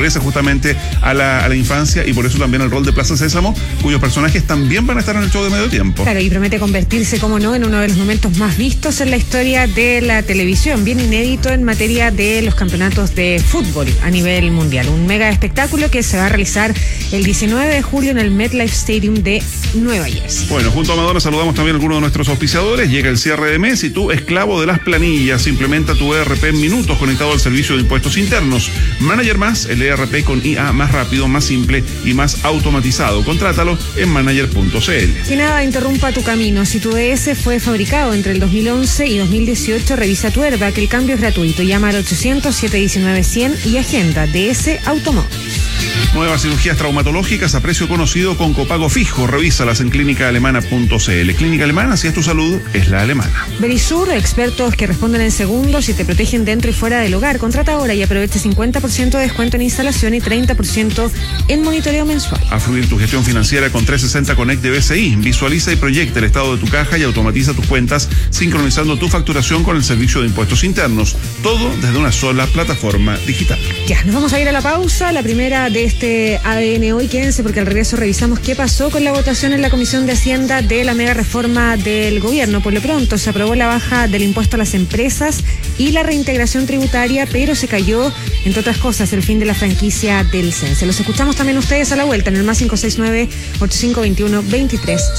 sorpresa justamente a la infancia, y por eso también el rol de Plaza Sésamo, cuyos personajes también van a estar en el show de medio tiempo. Claro, y promete convertirse, como no, en uno de los momentos más vistos en la historia de la televisión, bien inédito en materia de los campeonatos de fútbol a nivel mundial. Un mega espectáculo que se va a realizar el 19 de julio en el MetLife Stadium de Nueva Jersey. Bueno, junto a Madonna saludamos también a algunos de nuestros auspiciadores. Llega el cierre de mes y tú, esclavo de las planillas, implementa tu ERP en minutos conectado al servicio de impuestos internos. Manager Más, el ERP con IA más rápido, más simple y más automatizado. Contrátalo en manager.cl. Que nada interrumpa tu camino. Si tu DS fue fabricado entre el 2011 y 2018, revisa tu airbag, que el cambio es gratuito. Llama al 800-719-100 y agenda DS Automóviles. Nuevas cirugías traumatológicas a precio conocido con copago fijo. Revísalas en clínicaalemana.cl. Clínica Alemana, si es tu salud, es la alemana. Verisur, expertos que responden en segundos y te protegen dentro y fuera del hogar. Contrata ahora y aprovecha 50% de descuento en instalación y 30% en monitoreo mensual. A fluir tu gestión financiera con 360 Connect de BCI. Visualiza y proyecta el estado de tu caja y automatiza tus cuentas, sincronizando tu facturación con el servicio de impuestos internos. Todo desde una sola plataforma digital. Ya, nos vamos a ir a la pausa, la primera de este ADN hoy. Quédense porque al regreso revisamos qué pasó con la votación en la Comisión de Hacienda de la mega reforma del gobierno. Por lo pronto se aprobó la baja del impuesto a las empresas y la reintegración tributaria, pero se cayó, entre otras cosas, el fin de la franquicia del CENSE. Los escuchamos también ustedes a la vuelta en el +569-8521-23